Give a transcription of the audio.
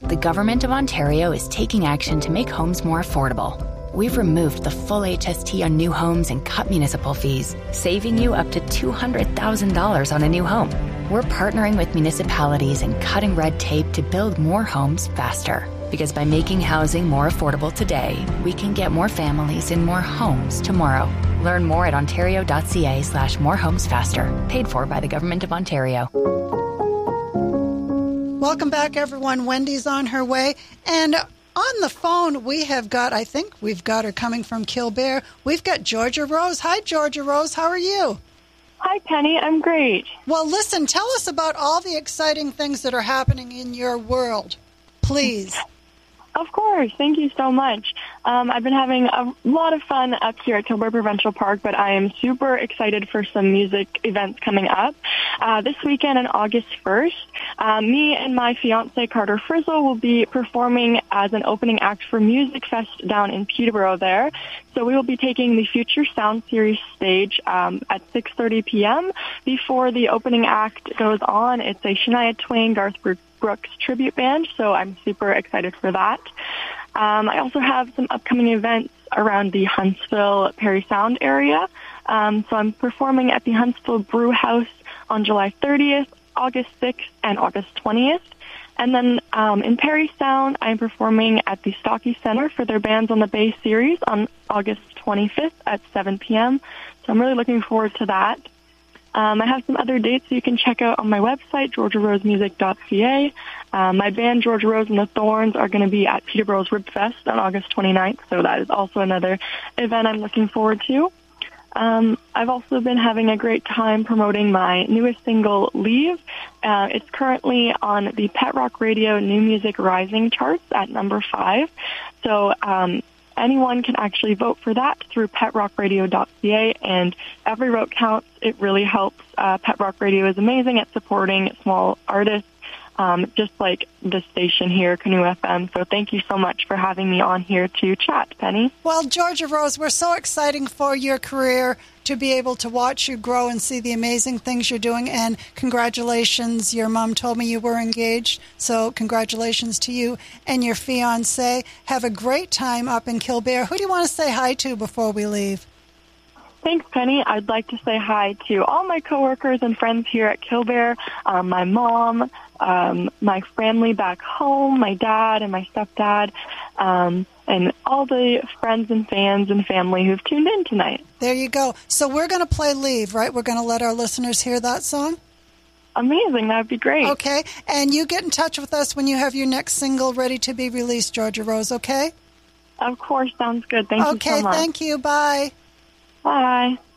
The Government of Ontario is taking action to make homes more affordable. We've removed the full HST on new homes and cut municipal fees, saving you up to $200,000 on a new home. We're partnering with municipalities and cutting red tape to build more homes faster. Because by making housing more affordable today, we can get more families in more homes tomorrow. Learn more at ontario.ca/morehomesfaster. Paid for by the Government of Ontario. Welcome back, everyone. Wendy's on her way. And on the phone, I think we've got her coming from Killbear. We've got Georgia Rose. Hi, Georgia Rose. How are you? Hi, Penny. I'm great. Well, listen, tell us about all the exciting things that are happening in your world, please. Of course. Thank you so much. I've been having a lot of fun up here at Killbear Provincial Park, but I am super excited for some music events coming up. This weekend on August 1st, me and my fiance, Carter Frizzle, will be performing as an opening act for Music Fest down in Peterborough there. So we will be taking the Future Sound Series stage at 6:30 p.m. Before the opening act goes on, it's a Shania Twain, Garth Brooks tribute band, so I'm super excited for that. I also have some upcoming events around the Huntsville, Parry Sound area. So I'm performing at the Huntsville Brew House on July 30th, August 6th, and August 20th. And then in Parry Sound, I'm performing at the Stocky Center for their Bands on the Bay series on August 25th at 7 p.m. So I'm really looking forward to that. I have some other dates that you can check out on my website, georgiarosemusic.ca. My band, Georgia Rose and the Thorns, are going to be at Peterborough's Ribfest on August 29th, so that is also another event I'm looking forward to. I've also been having a great time promoting my newest single, Leave. It's currently on the Pet Rock Radio New Music Rising charts at number 5. So anyone can actually vote for that through petrockradio.ca, and every vote counts. It really helps. Pet Rock Radio is amazing at supporting small artists, just like the station here, Canoe FM. So thank you so much for having me on here to chat, Penny. Well, Georgia Rose, we're so excited for your career to be able to watch you grow and see the amazing things you're doing. And congratulations. Your mom told me you were engaged, so congratulations to you and your fiancé. Have a great time up in Killbear. Who do you want to say hi to before we leave? Thanks, Penny. I'd like to say hi to all my coworkers and friends here at Killbear, my mom, my family back home, my dad and my stepdad, and all the friends and fans and family who've tuned in tonight. There you go. So we're going to play Leave, right? We're going to let our listeners hear that song? Amazing. That would be great. Okay. And you get in touch with us when you have your next single ready to be released, Georgia Rose, okay? Of course. Sounds good. Thank you so much. Okay. Thank you. Bye. Bye.